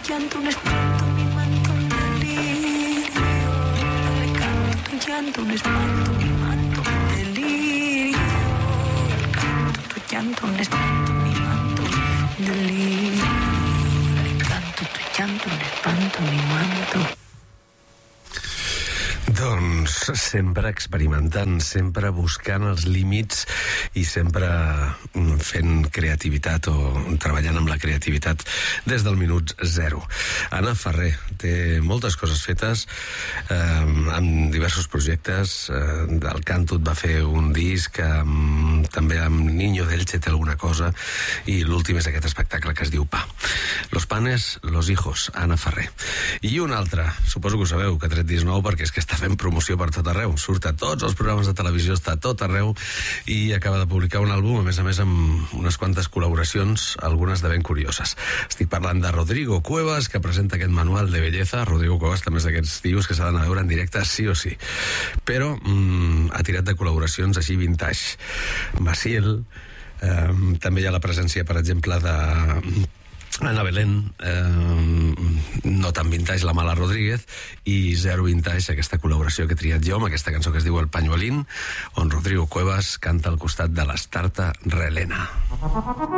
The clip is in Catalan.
llanto un espanto, mi manto un delirio. Le canto tu llanto un espanto, mi manto un delirio. Le canto tu llanto un espanto, mi manto un delirio. Le canto tu llanto un espanto, mi manto. Doncs sempre experimentant, sempre buscant els límits i sempre fent creativitat o treballant amb la creativitat des del minut zero. Ana Ferrer té moltes coses fetes amb diversos projectes. El Cantut va fer un disc, també amb Niño d'Elche té alguna cosa, i l'últim és aquest espectacle que es diu Pa. Los panes, los hijos, Ana Ferrer. I un altre, suposo que ho sabeu, que ha tret disc nou perquè és que està fent promoció per tot arreu, surt a tots els programes de televisió, està a tot arreu, i acaba de publicar un àlbum, a més amb unes quantes col·laboracions, algunes de ben curioses. Estic parlant de Rodrigo Cuevas, que presenta aquest manual de belleza. Rodrigo Cuevas també és d'aquests tios que s'ha d'anar a veure en directe sí o sí, però ha tirat de col·laboracions així vintage. Maciel, també hi ha la presència, per exemple, de Ana Belén, no tan vintage la Mala Rodríguez, i zero vintage aquesta col·laboració que he triat jo amb aquesta cançó que es diu El Pañuelín, on Rodrigo Cuevas canta al costat de l'Astarta Relena.